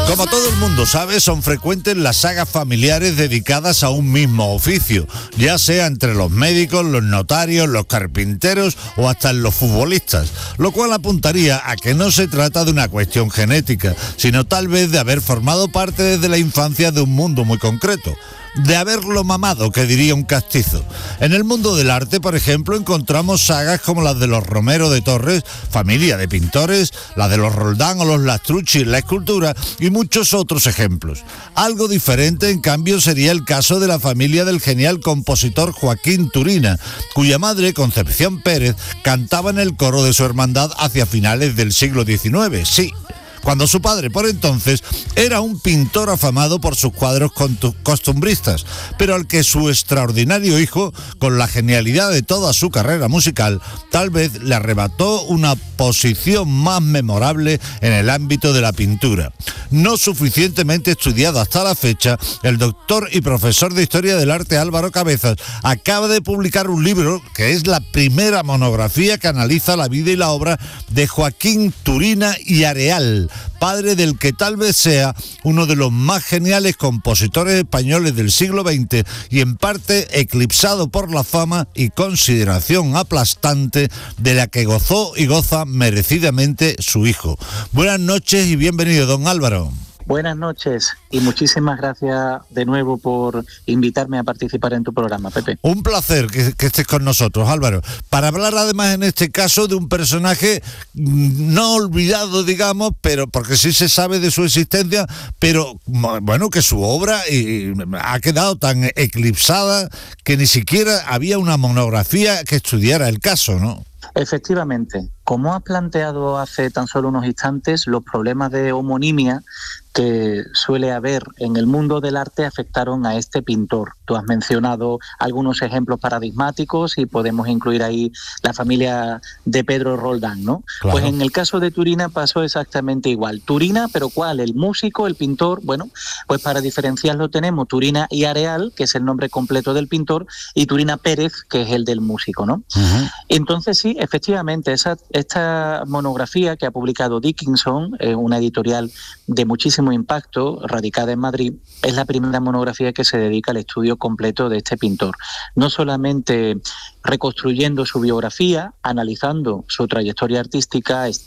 Como todo el mundo sabe, son frecuentes las sagas familiares dedicadas a un mismo oficio, ya sea entre los médicos, los notarios, los carpinteros o hasta en los futbolistas, lo cual apuntaría a que no se trata de una cuestión genética, sino tal vez de haber formado parte desde la infancia de un mundo muy concreto. De haberlo mamado, que diría un castizo. En el mundo del arte, por ejemplo, encontramos sagas como las de los Romero de Torres, familia de pintores, las de los Roldán o los Lastrucci en la escultura y muchos otros ejemplos. Algo diferente, en cambio, sería el caso de la familia del genial compositor Joaquín Turina, cuya madre, Concepción Pérez, cantaba en el coro de su hermandad hacia finales del siglo XIX, sí, cuando su padre, por entonces, era un pintor afamado por sus cuadros costumbristas, pero al que su extraordinario hijo, con la genialidad de toda su carrera musical, tal vez le arrebató una posición más memorable en el ámbito de la pintura. No suficientemente estudiado hasta la fecha, el doctor y profesor de Historia del Arte Álvaro Cabezas acaba de publicar un libro que es la primera monografía que analiza la vida y la obra de Joaquín Turina y Areal, padre del que tal vez sea uno de los más geniales compositores españoles del siglo XX y en parte eclipsado por la fama y consideración aplastante de la que gozó y goza merecidamente su hijo. Buenas noches y bienvenido, don Álvaro. Buenas noches y muchísimas gracias de nuevo por invitarme a participar en tu programa, Pepe. Un placer que estés con nosotros, Álvaro, para hablar además en este caso de un personaje no olvidado, digamos, pero porque sí se sabe de su existencia, pero bueno, que su obra ha quedado tan eclipsada que ni siquiera había una monografía que estudiara el caso, ¿no? Efectivamente, como has planteado hace tan solo unos instantes, los problemas de homonimia que suele haber en el mundo del arte afectaron a este pintor. Tú has mencionado algunos ejemplos paradigmáticos y podemos incluir ahí la familia de Pedro Roldán, ¿no? Claro. Pues en el caso de Turina pasó exactamente igual. Turina, ¿pero cuál? ¿El músico, el pintor? Bueno, pues para diferenciarlo tenemos Turina y Areal, que es el nombre completo del pintor, y Turina Pérez, que es el del músico, ¿no? Uh-huh. Entonces sí, efectivamente, esta monografía que ha publicado Dickinson, una editorial de muchísimo impacto, radicada en Madrid, es la primera monografía que se dedica al estudio completo de este pintor. No solamente reconstruyendo su biografía, analizando su trayectoria artística,